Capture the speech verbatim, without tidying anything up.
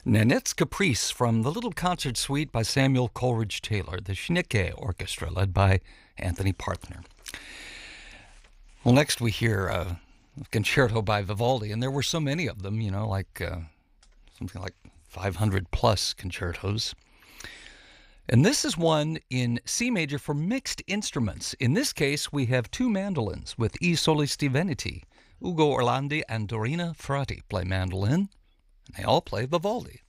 Nanette's Caprice from the Little Concert Suite by Samuel Coleridge Taylor, the Schnicke Orchestra, led by Anthony Parthner. Well, next we hear a concerto by Vivaldi, and there were so many of them, you know, like uh, something like five hundred plus concertos. And this is one in C major for mixed instruments. In this case, we have two mandolins with I Solisti Veneti. Ugo Orlandi and Dorina Frati play mandolin, and they all play Vivaldi.